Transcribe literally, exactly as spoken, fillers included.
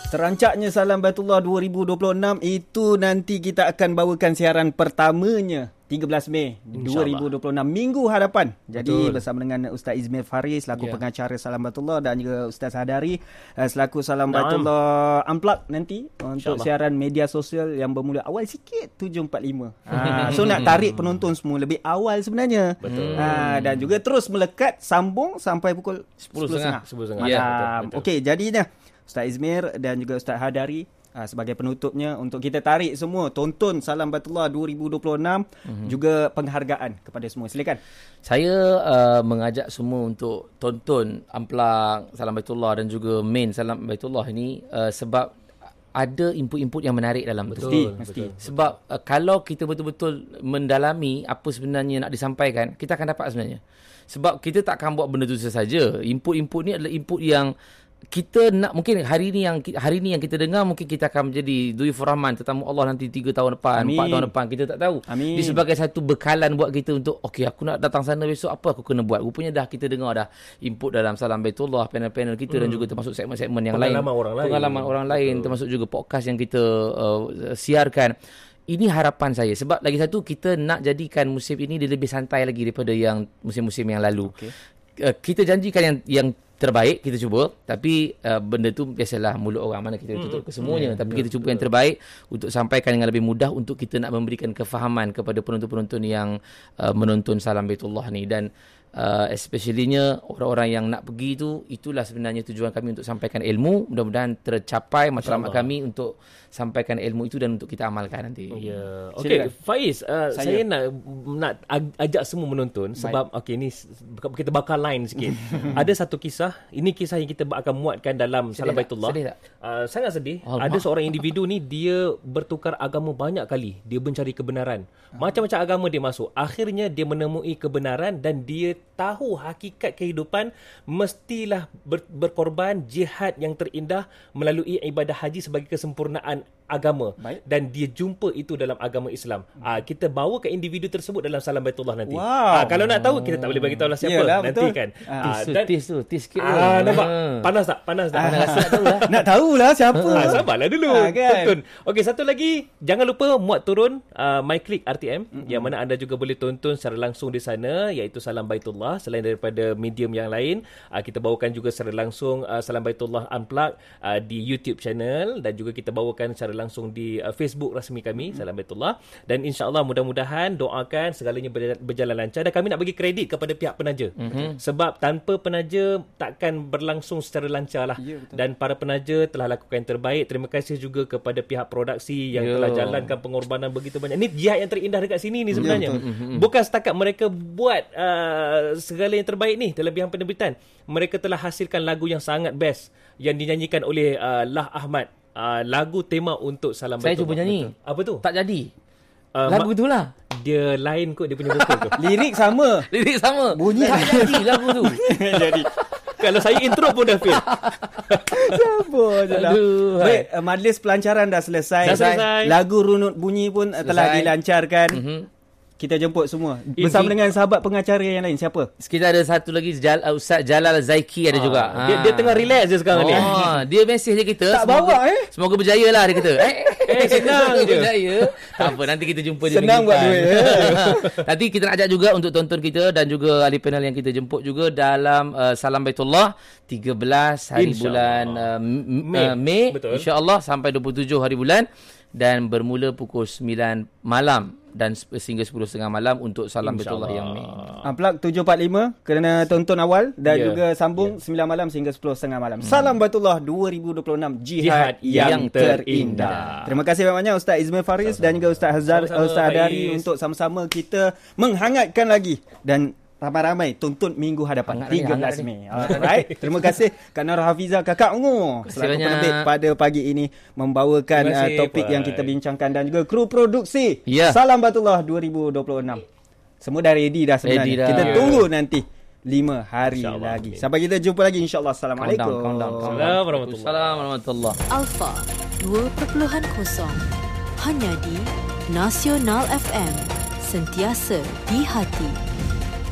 Terancaknya Salam Baitullah dua ribu dua puluh enam itu nanti kita akan bawakan siaran pertamanya tiga belas Mei dua ribu dua puluh enam, minggu hadapan. Jadi betul, bersama dengan Ustaz Izmir Faris selaku yeah. pengacara Salam Baitullah dan juga Ustaz Hadari selaku Salam Baitullah Unplugged nanti untuk siaran media sosial yang bermula awal sikit tujuh empat puluh lima. ha, so nak tarik penonton semua lebih awal sebenarnya. Betul. Ha, dan juga terus melekat sambung sampai pukul sepuluh tiga puluh. Ya. Okey, jadinya Ustaz Izmir dan juga Ustaz Hadari uh, sebagai penutupnya untuk kita tarik semua tonton Salam Baitullah dua ribu dua puluh enam, mm-hmm. juga penghargaan kepada semua. Silakan. Saya uh, mengajak semua untuk tonton Unplugged Salam Baitullah dan juga main Salam Baitullah ini uh, sebab ada input-input yang menarik dalam betul, tu. Mesti. Sebab uh, kalau kita betul-betul mendalami apa sebenarnya nak disampaikan, kita akan dapat sebenarnya. Sebab kita tak akan buat benda tu sahaja. Input-input ni adalah input yang kita nak, mungkin hari ni yang hari ni yang kita dengar, mungkin kita akan menjadi Duyufur Rahman, tetamu Allah nanti tiga tahun depan, Amin. empat tahun depan, kita tak tahu. Amin. Dia sebagai satu bekalan buat kita untuk okey, aku nak datang sana besok, apa aku kena buat. Rupanya dah kita dengar dah input dalam Salam Baitullah, panel-panel kita, hmm. dan juga termasuk segmen-segmen yang pengalaman lain. Orang pengalaman lain. orang lain, betul. Termasuk juga podcast yang kita uh, siarkan. Ini harapan saya. Sebab lagi satu, kita nak jadikan musim ini dia lebih santai lagi daripada yang musim-musim yang lalu. Okay. Uh, kita janjikan yang yang terbaik, kita cuba, tapi uh, benda tu biasalah mulut orang, mana kita tutup ke semuanya, hmm, tapi kita cuba yang terbaik untuk sampaikan dengan lebih mudah untuk kita nak memberikan kefahaman kepada penonton-penonton yang uh, menonton Salam Baitullah ni. Dan uh, especially-nya orang-orang yang nak pergi tu, itulah sebenarnya tujuan kami untuk sampaikan ilmu. Mudah-mudahan tercapai matlamat kami untuk sampaikan ilmu itu dan untuk kita amalkan nanti. Ya. Okey, Faiz, uh, saya. saya nak nak ajak semua menonton. Baik. Sebab okey, ni kita bakar line sikit. Ada satu kisah, ini kisah yang kita akan muatkan dalam sedih Salam Baitullah. Sedih tak? Uh, sangat sedih. Allah. Ada seorang individu ni, dia bertukar agama banyak kali. Dia mencari kebenaran. Macam-macam agama dia masuk. Akhirnya dia menemui kebenaran dan dia tahu hakikat kehidupan mestilah ber, berkorban jihad yang terindah melalui ibadah haji sebagai kesempurnaan agama. Baik. Dan dia jumpa itu dalam agama Islam. Ah, kita bawa ke individu tersebut dalam Salam Baitullah nanti. Wow. Ah, kalau nak tahu, kita tak boleh bagi tahu lah siapa. Yalah, nanti betul. Kan. Ah, tis, dan, tis tu, tis sikit. Ah, nampak? Panas tak? Panas tak? Ah, rasa nak tahulah. Nak tahulah siapa. Ah, sabarlah dulu. Ah, kan? Tonton. Okey, satu lagi, jangan lupa muat turun uh, MyClick R T M, mm-hmm. yang mana anda juga boleh tonton secara langsung di sana, iaitu Salam Baitullah. Selain daripada medium yang lain, uh, kita bawakan juga secara langsung uh, Salam Baitullah Unplugged uh, di YouTube channel, dan juga kita bawakan secara langsung di uh, Facebook rasmi kami, mm-hmm. Salam Baitullah. Dan insya-Allah mudah-mudahan, doakan segalanya berjalan, berjalan lancar, dan kami nak bagi kredit kepada pihak penaja. Mm-hmm. Sebab tanpa penaja takkan berlangsung secara lancar lah. Yeah, dan para penaja telah lakukan yang terbaik. Terima kasih juga kepada pihak produksi yang yeah. telah jalankan pengorbanan begitu banyak. Ini jihad yang terindah dekat sini ni sebenarnya. Yeah, mm-hmm. Bukan setakat mereka buat uh, segala yang terbaik ni dalam bidang penerbitan. Mereka telah hasilkan lagu yang sangat best yang dinyanyikan oleh uh, Lah Ahmad. Uh, lagu tema untuk Salam Baitullah. Saya cuba nyanyi. Betul. Apa tu? Tak jadi. Uh, lagu tu lah. Dia lain kot dia punya vokal tu. Lirik sama. Lirik sama. Bunyi tak jadi lagu tu. Jadi kalau saya intro pun dah fail. Sabar je lah. Baik, uh, majlis pelancaran dah selesai. Dah selesai. Lagu runut bunyi pun selesai. Telah dilancarkan. Mm-hmm. Kita jemput semua bersama Inti. dengan sahabat pengacara yang lain. Siapa? Kita ada satu lagi, Jal, Ustaz Jalal Zaiki ada ah. juga. Dia, dia tengah relax je sekarang oh. ni. Dia mesej je kita. Tak semoga, bawa eh. Semoga berjaya lah dia kata. Eh, eh senang je. Berjaya. Tak apa, nanti kita jumpa je. Senang buat duit. Nanti kita nak ajak juga untuk tonton kita dan juga ahli panel yang kita jemput juga dalam uh, Salam Baitullah tiga belas hari Insya bulan uh, Mei, uh, Mei insya-Allah sampai dua puluh tujuh hari bulan, dan bermula pukul sembilan malam dan sehingga sepuluh tiga puluh malam untuk Salam Baitullah yang ni. Unplugged tujuh empat puluh lima kena tonton awal dan yeah. juga sambung yeah. sembilan malam sehingga sepuluh tiga puluh malam. Hmm. Salam Baitullah dua ribu dua puluh enam, jihad, jihad yang, yang terindah. terindah. Terima kasih banyak Ustaz Izmir Faris sama-sama. dan juga Ustaz Hazar Ustaz Hadari untuk sama-sama kita menghangatkan lagi dan ramai-ramai tonton minggu hadapan hangat tiga belas Mei. Alright. Terima kasih Kak Nur Hafizah, Kakak Ungu selaku penerbit pada pagi ini membawakan uh, topik bye. yang kita bincangkan, dan juga kru produksi yeah. Salam Baitullah dua ribu dua puluh enam. Semua dah ready dah sebenarnya. Ready dah. Kita yeah. tunggu nanti lima hari lagi. Sampai kita jumpa lagi insya-Allah. Assalamualaikum. Assalamualaikum warahmatullahi wabarakatuh. Alpha dua kosong hanya di Nasional F M, sentiasa di hati.